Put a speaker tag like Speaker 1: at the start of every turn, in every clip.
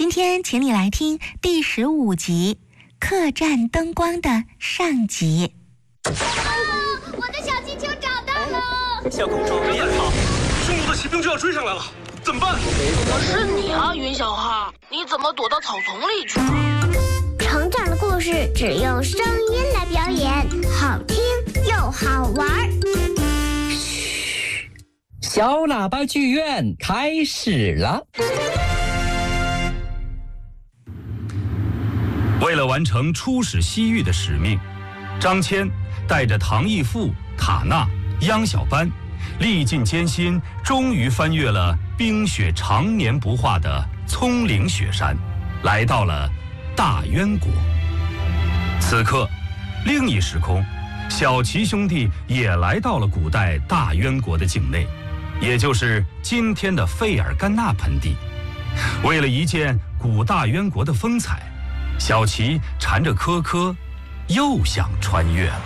Speaker 1: 今天请你来听第15集《客栈灯光》的上集。
Speaker 2: 我的小气球找到了！
Speaker 3: 小公主别跑，匈奴的骑兵就要追上来了，怎么办？
Speaker 4: 是你啊，云小号，你怎么躲到草丛里去了？
Speaker 2: 成长的故事只用声音来表演，好听又好玩。
Speaker 5: 嘘，小喇叭剧院开始了。
Speaker 6: 为了完成出使西域的使命，张骞带着唐义父、塔纳、央小班，历尽艰辛，终于翻越了冰雪常年不化的葱岭雪山，来到了大渊国。此刻，另一时空，小齐兄弟也来到了古代大渊国的境内，也就是今天的费尔干纳盆地。为了一见古大渊国的风采，小齐缠着科科，又想穿越了。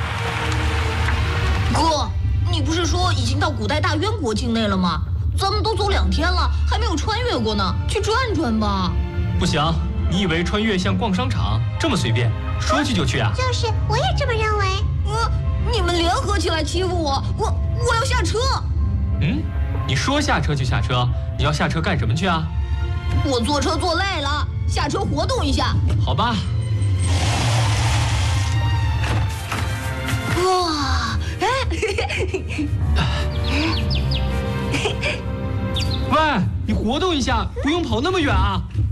Speaker 4: 哥，你不是说已经到古代大渊国境内了吗？咱们都走2天了，还没有穿越过呢，去转转吧。
Speaker 3: 不行，你以为穿越像逛商场这么随便，说去就去啊？
Speaker 2: 就是，我也这么认为。
Speaker 4: 你们联合起来欺负我，我要下车。
Speaker 3: 你说下车就下车，你要下车干什么去啊？
Speaker 4: 我坐车坐累了，下车活动一下。
Speaker 3: 好吧。
Speaker 4: 哇，
Speaker 3: 喂，你活动一下，不用跑那么远啊。